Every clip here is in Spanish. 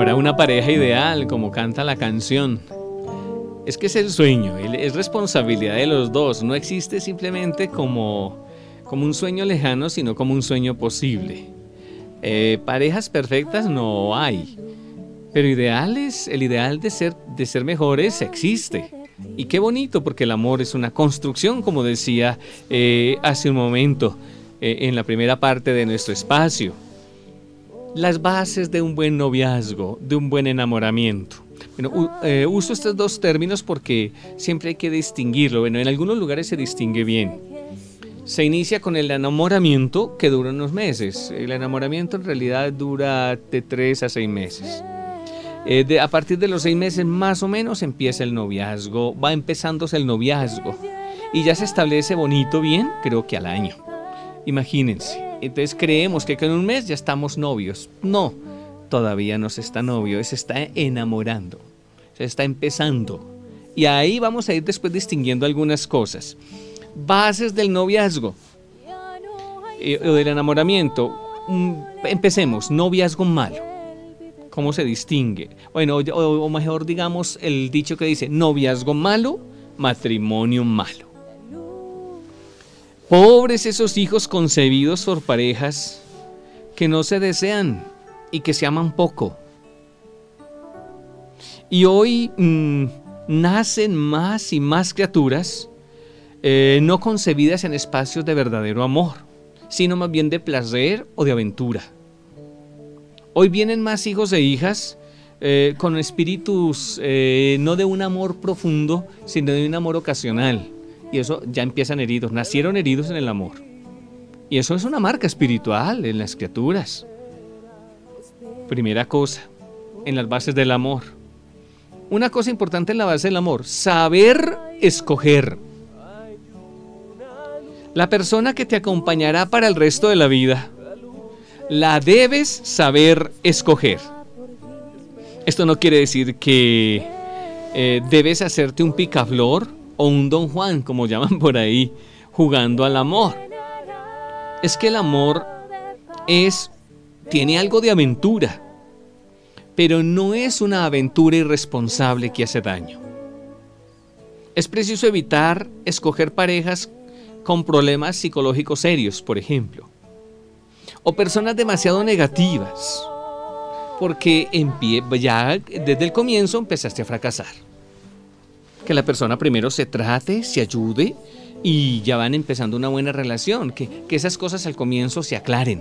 para una pareja ideal, como canta la canción. Es que es el sueño, es responsabilidad de los dos. No existe simplemente como un sueño lejano, sino como un sueño posible. Parejas perfectas no hay, pero ideales, el ideal de ser mejores existe. Y qué bonito, porque el amor es una construcción, como decía hace un momento en la primera parte de nuestro espacio. Las bases de un buen noviazgo, de un buen enamoramiento. Bueno, uso estos dos términos porque siempre hay que distinguirlo. Bueno, en algunos lugares se distingue bien. Se inicia con el enamoramiento, que dura unos meses. El enamoramiento en realidad dura de 3 a 6 meses. A partir de los 6 meses más o menos empieza el noviazgo, va empezándose el noviazgo y ya se establece bonito bien, creo que al año. Imagínense, entonces creemos que con un mes ya estamos novios. No, todavía no se está novio, se está enamorando, se está empezando. Y ahí vamos a ir después distinguiendo algunas cosas. Bases del noviazgo o del enamoramiento. Empecemos, noviazgo malo. ¿Cómo se distingue? Bueno, o mejor digamos el dicho que dice, noviazgo malo, matrimonio malo. Pobres esos hijos concebidos por parejas que no se desean y que se aman poco. Y hoy nacen más y más criaturas no concebidas en espacios de verdadero amor, sino más bien de placer o de aventura. Hoy vienen más hijos e hijas con espíritus no de un amor profundo, sino de un amor ocasional. Y eso ya empiezan heridos, nacieron heridos en el amor. Y eso es una marca espiritual en las criaturas. Primera cosa, en las bases del amor. Una cosa importante en la base del amor, saber escoger. La persona que te acompañará para el resto de la vida, la debes saber escoger. Esto no quiere decir que debes hacerte un picaflor o un Don Juan, como llaman por ahí, jugando al amor. Es que el amor tiene algo de aventura, pero no es una aventura irresponsable que hace daño. Es preciso evitar escoger parejas con problemas psicológicos serios, por ejemplo, o personas demasiado negativas, porque ya desde el comienzo empezaste a fracasar. Que la persona primero se trate, se ayude y ya van empezando una buena relación, que esas cosas al comienzo se aclaren.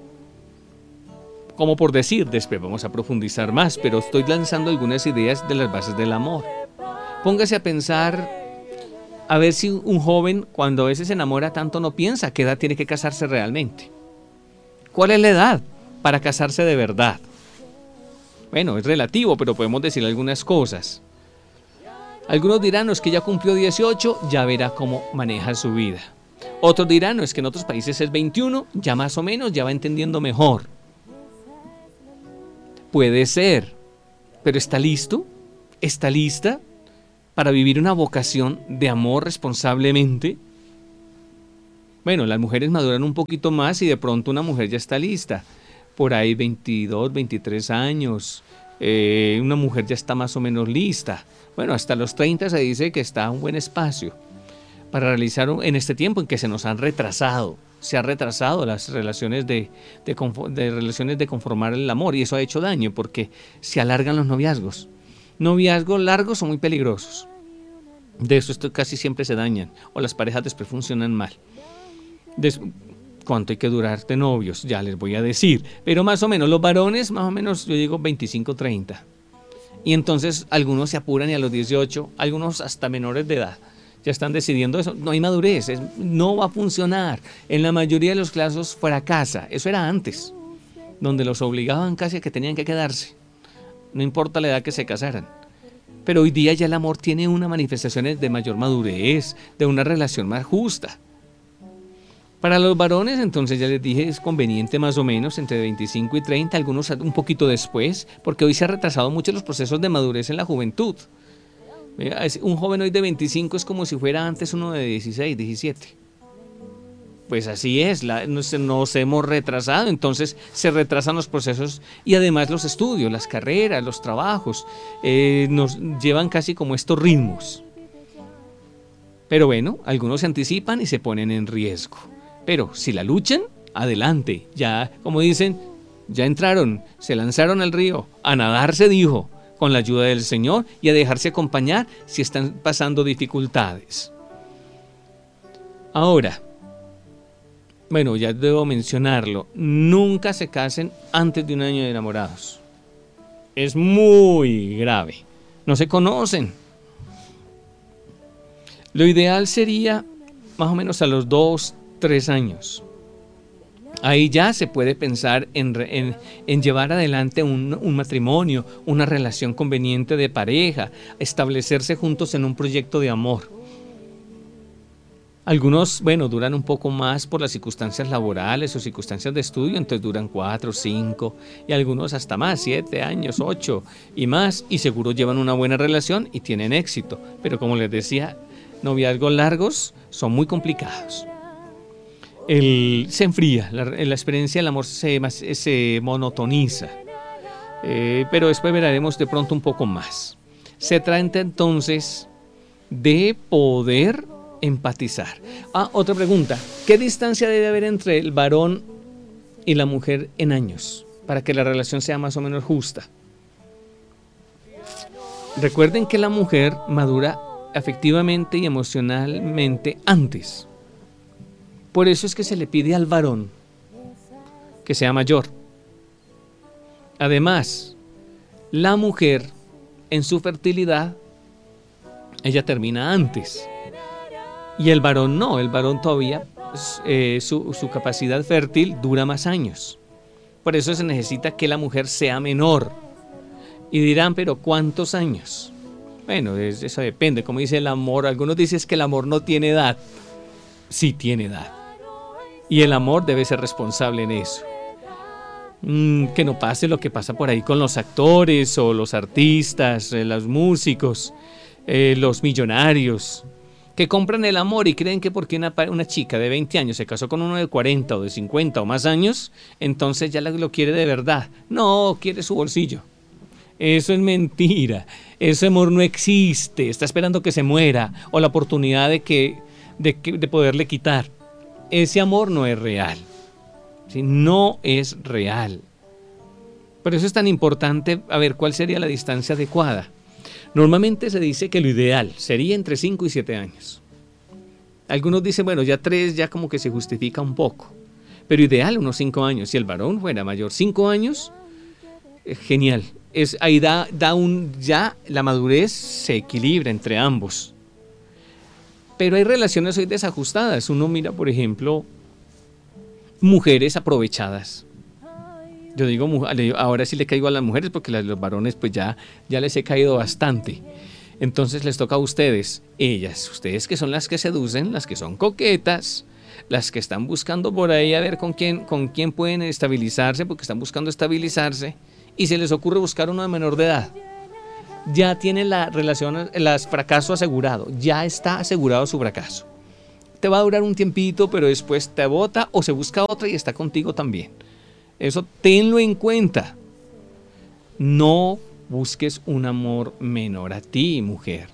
Como por decir, después vamos a profundizar más, pero estoy lanzando algunas ideas de las bases del amor. Póngase a pensar, a ver si un joven cuando a veces se enamora tanto no piensa qué edad tiene que casarse realmente. ¿Cuál es la edad para casarse de verdad? Bueno, es relativo, pero podemos decir algunas cosas. Algunos dirán, no, es que ya cumplió 18, ya verá cómo maneja su vida. Otros dirán, no, es que en otros países es 21, ya más o menos, ya va entendiendo mejor. Puede ser, pero ¿está listo? ¿Está lista para vivir una vocación de amor responsablemente? Bueno, las mujeres maduran un poquito más y de pronto una mujer ya está lista. Por ahí 22, 23 años, una mujer ya está más o menos lista. Bueno, hasta los 30 se dice que está un buen espacio para realizar en este tiempo en que se nos han retrasado. Se han retrasado las relaciones de conformar el amor y eso ha hecho daño porque se alargan los noviazgos. Noviazgos largos son muy peligrosos. De eso casi siempre se dañan o las parejas después funcionan mal. ¿Cuánto hay que durar de novios? Ya les voy a decir. Pero más o menos, los varones, más o menos, yo digo 25, 30. Y entonces algunos se apuran y a los 18, algunos hasta menores de edad, ya están decidiendo eso. No hay madurez, no va a funcionar. En la mayoría de los casos fracasa. Eso era antes, donde los obligaban casi a que tenían que quedarse. No importa la edad que se casaran. Pero hoy día ya el amor tiene unas manifestaciones de mayor madurez, de una relación más justa. Para los varones, entonces ya les dije, es conveniente más o menos entre 25 y 30, algunos un poquito después, porque hoy se han retrasado mucho los procesos de madurez en la juventud. Un joven hoy de 25 es como si fuera antes uno de 16, 17. pues así es, nos hemos retrasado, entonces se retrasan los procesos y además los estudios, las carreras, los trabajos, nos llevan casi como estos ritmos. Pero bueno, algunos se anticipan y se ponen en riesgo. Pero si la luchan, adelante, ya como dicen, ya entraron, se lanzaron al río, a nadar se dijo, con la ayuda del Señor y a dejarse acompañar si están pasando dificultades. Ahora, bueno, ya debo mencionarlo, nunca se casen antes de un año de enamorados. Es muy grave. No se conocen. Lo ideal sería más o menos a los 2, 3 años. Ahí ya se puede pensar en llevar adelante un matrimonio, una relación conveniente de pareja, establecerse juntos en un proyecto de amor. Algunos, bueno, duran un poco más por las circunstancias laborales o circunstancias de estudio, entonces duran 4, 5 y algunos hasta más, 7 años, 8 y más, y seguro llevan una buena relación y tienen éxito. Pero como les decía, noviazgos largos son muy complicados. Se enfría, la experiencia del amor se monotoniza, pero después veremos de pronto un poco más. Se trata entonces de poder empatizar. Otra pregunta, ¿qué distancia debe haber entre el varón y la mujer en años para que la relación sea más o menos justa? Recuerden que la mujer madura afectivamente y emocionalmente antes. Por eso es que se le pide al varón que sea mayor. Además, la mujer en su fertilidad, ella termina antes. Y el varón no, el varón todavía, su capacidad fértil dura más años. Por eso se necesita que la mujer sea menor. Y dirán, pero ¿cuántos años? Bueno, eso depende, como dice el amor. Algunos dicen que el amor no tiene edad. Sí tiene edad. Y el amor debe ser responsable en eso. Que no pase lo que pasa por ahí con los actores o los artistas, los músicos, los millonarios, que compran el amor y creen que porque una chica de 20 años se casó con uno de 40 o de 50 o más años, entonces ya lo quiere de verdad. No, quiere su bolsillo. Eso es mentira. Ese amor no existe. Está esperando que se muera o la oportunidad de poderle quitar. Ese amor no es real. ¿Sí? No es real. Por eso es tan importante a ver cuál sería la distancia adecuada. Normalmente se dice que lo ideal sería entre 5 y 7 años. Algunos dicen, bueno, ya 3 ya como que se justifica un poco. Pero ideal unos 5 años. Si el varón fuera mayor 5 años, genial. Ahí ya la madurez se equilibra entre ambos. Pero hay relaciones hoy desajustadas. Uno mira, por ejemplo, mujeres aprovechadas. Yo digo, ahora sí le caigo a las mujeres porque los varones pues ya les he caído bastante. Entonces les toca a ustedes, ustedes que son las que seducen, las que son coquetas, las que están buscando por ahí a ver con quién pueden estabilizarse, porque están buscando estabilizarse, y se les ocurre buscar uno de menor de edad. Ya tiene la relación, el fracaso asegurado, ya está asegurado su fracaso. Te va a durar un tiempito, pero después te bota o se busca otra y está contigo también. Eso tenlo en cuenta. No busques un amor menor a ti, mujer.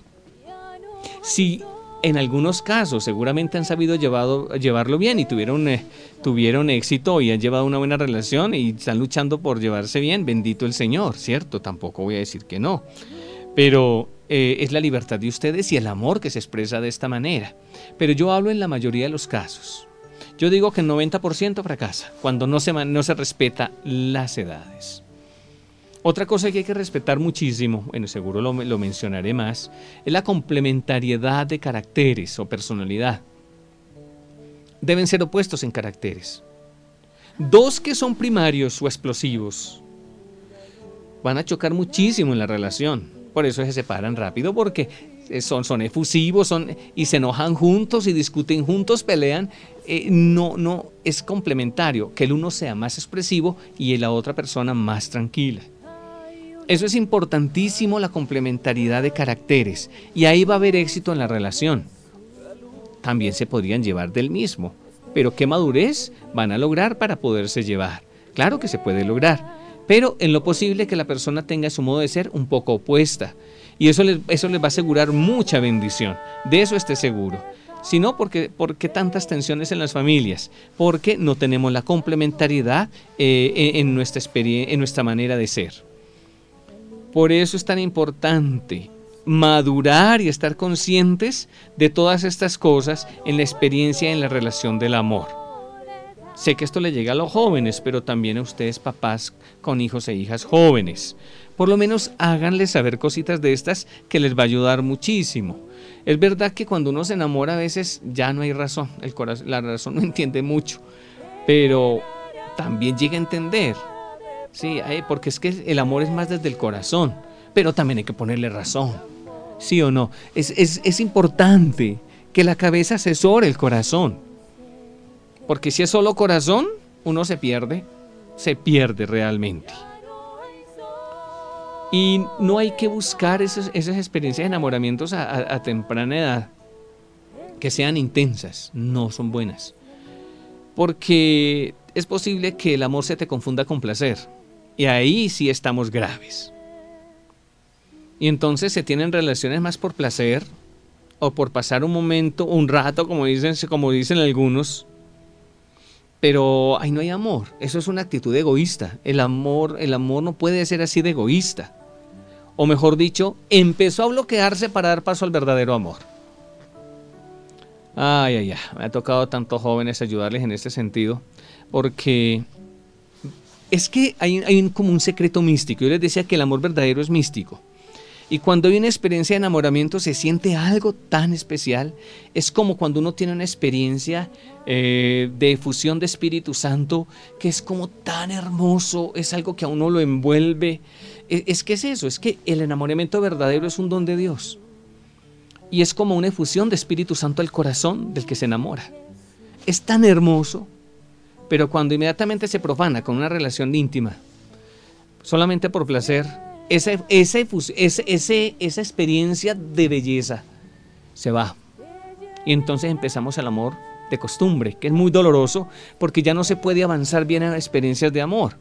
Si en algunos casos seguramente han sabido llevarlo bien y tuvieron éxito y han llevado una buena relación y están luchando por llevarse bien, bendito el Señor, ¿cierto? Tampoco voy a decir que no. Pero es la libertad de ustedes y el amor que se expresa de esta manera. Pero yo hablo en la mayoría de los casos. Yo digo que el 90% fracasa cuando no se respeta las edades. Otra cosa que hay que respetar muchísimo, bueno, seguro lo mencionaré más, es la complementariedad de caracteres o personalidad. Deben ser opuestos en caracteres. 2 que son primarios o explosivos van a chocar muchísimo en la relación. Por eso se separan rápido, porque son efusivos y se enojan juntos y discuten juntos, pelean. No es complementario, que el uno sea más expresivo y la otra persona más tranquila. Eso es importantísimo, la complementariedad de caracteres, y ahí va a haber éxito en la relación. También se podrían llevar del mismo, pero ¿qué madurez van a lograr para poderse llevar? Claro que se puede lograr, pero en lo posible que la persona tenga su modo de ser un poco opuesta. Y eso les va a asegurar mucha bendición, de eso esté seguro. Si no, ¿por qué tantas tensiones en las familias? Porque no tenemos la complementariedad en nuestra manera de ser. Por eso es tan importante madurar y estar conscientes de todas estas cosas en la experiencia, en la relación del amor. Sé que esto le llega a los jóvenes, pero también a ustedes papás con hijos e hijas jóvenes. Por lo menos háganles saber cositas de estas que les va a ayudar muchísimo. Es verdad que cuando uno se enamora a veces ya no hay razón, la razón no entiende mucho, pero también llega a entender, sí, porque es que el amor es más desde el corazón, pero también hay que ponerle razón, ¿sí o no? Es importante que la cabeza asesore el corazón, porque si es solo corazón, uno se pierde realmente. Y no hay que buscar esas experiencias de enamoramientos a temprana edad, que sean intensas, no son buenas. Porque es posible que el amor se te confunda con placer, y ahí sí estamos graves. Y entonces se tienen relaciones más por placer, o por pasar un momento, un rato, como dicen algunos, pero ahí no hay amor. Eso es una actitud egoísta. El amor no puede ser así de egoísta. O mejor dicho, empezó a bloquearse para dar paso al verdadero amor. Me ha tocado a tantos jóvenes ayudarles en este sentido, porque es que hay como un secreto místico. Yo les decía que el amor verdadero es místico. Y cuando hay una experiencia de enamoramiento se siente algo tan especial. Es como cuando uno tiene una experiencia de efusión de Espíritu Santo, que es como tan hermoso, es algo que a uno lo envuelve. Es que el enamoramiento verdadero es un don de Dios. Y es como una efusión de Espíritu Santo al corazón del que se enamora. Es tan hermoso, pero cuando inmediatamente se profana con una relación íntima, solamente por placer, esa experiencia de belleza se va. Y entonces empezamos el amor de costumbre, que es muy doloroso porque ya no se puede avanzar bien en experiencias de amor.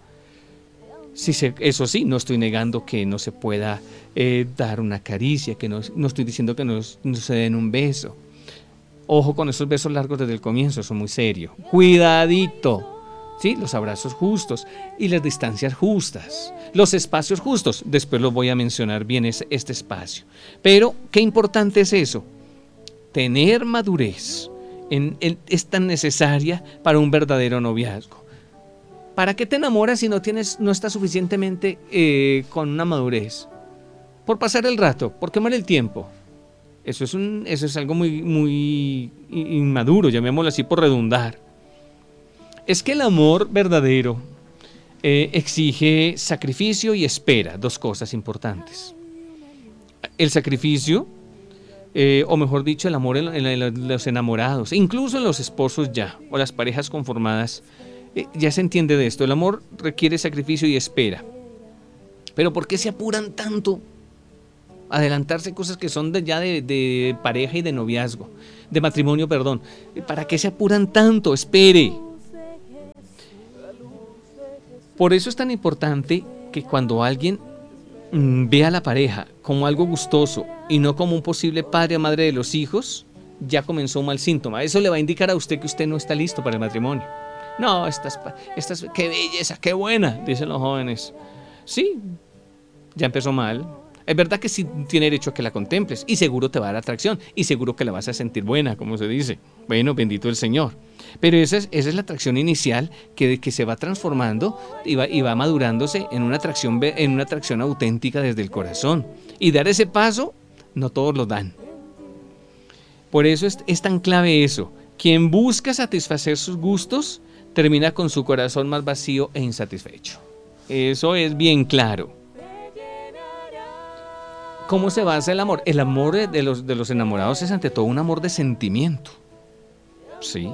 Eso sí, no estoy negando que no se pueda dar una caricia, que no estoy diciendo que no se den un beso. Ojo con esos besos largos desde el comienzo, eso es muy serio. Cuidadito. ¿Sí? Los abrazos justos y las distancias justas, los espacios justos. Después los voy a mencionar bien este espacio. Pero, ¿qué importante es eso? Tener madurez es tan necesaria para un verdadero noviazgo. ¿Para qué te enamoras si no estás suficientemente con una madurez? Por pasar el rato, por quemar el tiempo. Eso es algo muy, muy inmaduro, llamémoslo así por redundar. Es que el amor verdadero exige sacrificio y espera, dos cosas importantes. El sacrificio, o mejor dicho, el amor en los enamorados, incluso en los esposos ya, o las parejas conformadas, ya se entiende de esto. El amor requiere sacrificio y espera. Pero ¿por qué se apuran tanto? Adelantarse cosas que son de pareja y de noviazgo, de matrimonio, perdón. ¿Para qué se apuran tanto? Espere. Por eso es tan importante que cuando alguien ve a la pareja como algo gustoso y no como un posible padre o madre de los hijos, ya comenzó un mal síntoma. Eso le va a indicar a usted que usted no está listo para el matrimonio. No, qué belleza, qué buena, dicen los jóvenes. Sí, ya empezó mal. Es verdad que sí tiene derecho a que la contemples y seguro te va a dar atracción y seguro que la vas a sentir buena, como se dice. Bueno, bendito el Señor. Pero esa es la atracción inicial que se va transformando y va madurándose en una atracción auténtica desde el corazón. Y dar ese paso, no todos lo dan. Por eso es tan clave eso. Quien busca satisfacer sus gustos termina con su corazón más vacío e insatisfecho. Eso es bien claro. ¿Cómo se basa el amor? El amor de los enamorados es ante todo un amor de sentimiento. ¿Sí?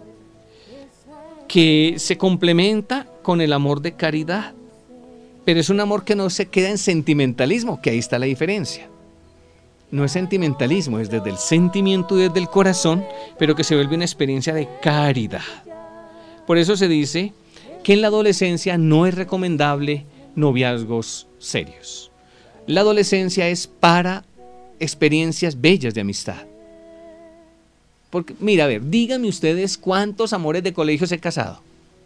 Que se complementa con el amor de caridad. Pero es un amor que no se queda en sentimentalismo, que ahí está la diferencia. No es sentimentalismo, es desde el sentimiento y desde el corazón, pero que se vuelve una experiencia de caridad. Por eso se dice que en la adolescencia no es recomendable noviazgos serios. La adolescencia es para experiencias bellas de amistad. Porque, mira, a ver, díganme ustedes cuántos amores de colegio se han casado.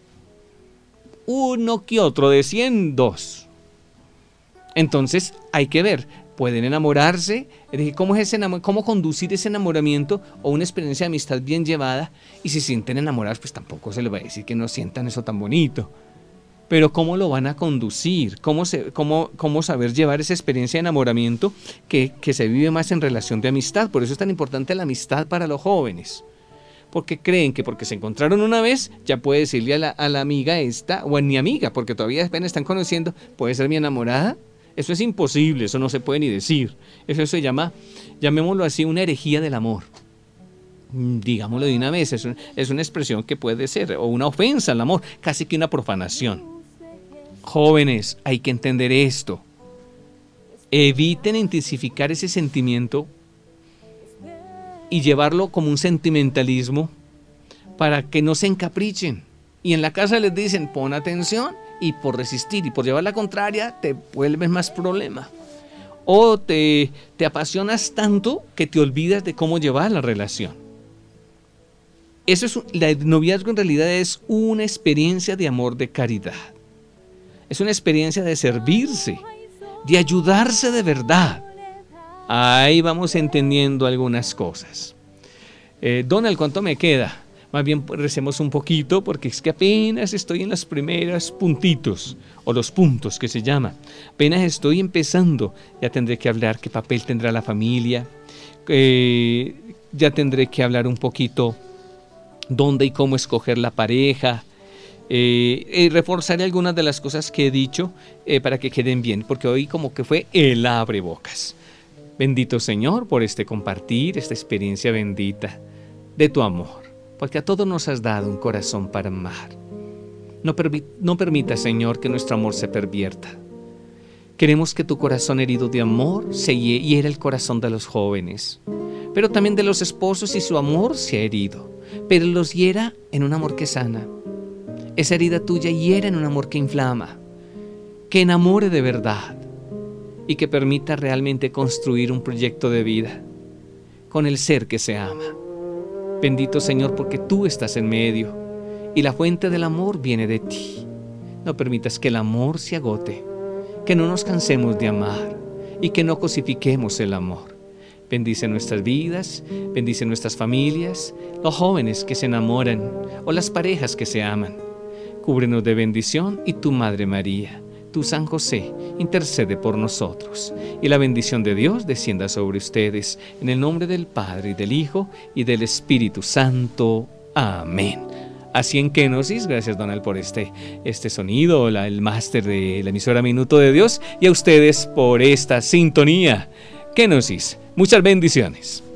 Uno que otro, de 100, 2. Entonces hay que ver, pueden enamorarse. ¿Cómo es cómo conducir ese enamoramiento o una experiencia de amistad bien llevada? Y si se sienten enamorados, pues tampoco se les va a decir que no sientan eso tan bonito. Pero ¿cómo lo van a conducir? ¿Cómo saber llevar esa experiencia de enamoramiento que se vive más en relación de amistad? Por eso es tan importante la amistad para los jóvenes. Porque creen que porque se encontraron una vez, ya puede decirle a la amiga esta, o a mi amiga, porque todavía apenas están conociendo, ¿puede ser mi enamorada? Eso es imposible, eso no se puede ni decir. Eso se llama, llamémoslo así, una herejía del amor. Digámoslo de una vez, es una expresión que puede ser, o una ofensa al amor, casi que una profanación. Jóvenes, hay que entender esto. Eviten intensificar ese sentimiento y llevarlo como un sentimentalismo para que no se encaprichen. Y en la casa les dicen, pon atención, y por resistir y por llevar la contraria te vuelves más problema. O te apasionas tanto que te olvidas de cómo llevar la relación. El noviazgo en realidad es una experiencia de amor, de caridad. Es una experiencia de servirse, de ayudarse de verdad. Ahí vamos entendiendo algunas cosas. Donald, ¿cuánto me queda? Más bien recemos un poquito porque es que apenas estoy en los primeros puntitos, o los puntos que se llama. Apenas estoy empezando, ya tendré que hablar qué papel tendrá la familia, ya tendré que hablar un poquito dónde y cómo escoger la pareja, reforzaré algunas de las cosas que he dicho para que queden bien, porque hoy como que fue el abrebocas. Bendito Señor por este compartir, esta experiencia bendita de tu amor, porque a todos nos has dado un corazón para amar. No permita, Señor, que nuestro amor se pervierta. Queremos que tu corazón herido de amor se hiera el corazón de los jóvenes, pero también de los esposos, y su amor se ha herido, pero los hiera en un amor que sana. Esa herida tuya hiera en un amor que inflama, que enamore de verdad y que permita realmente construir un proyecto de vida con el ser que se ama. Bendito Señor, porque tú estás en medio y la fuente del amor viene de ti. No permitas que el amor se agote, que no nos cansemos de amar y que no cosifiquemos el amor. Bendice nuestras vidas, bendice nuestras familias, los jóvenes que se enamoran o las parejas que se aman. Cúbrenos de bendición y tu Madre María, tu San José, intercede por nosotros. Y la bendición de Dios descienda sobre ustedes, en el nombre del Padre, y del Hijo, y del Espíritu Santo. Amén. Así en Kenosis, gracias Donald por este sonido, el máster de la emisora Minuto de Dios, y a ustedes por esta sintonía. Kenosis, muchas bendiciones.